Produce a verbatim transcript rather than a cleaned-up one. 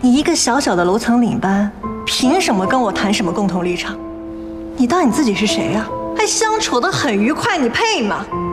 你一个小小的楼层领班，凭什么跟我谈什么共同立场？你当你自己是谁呀、还相处得很愉快，你配吗？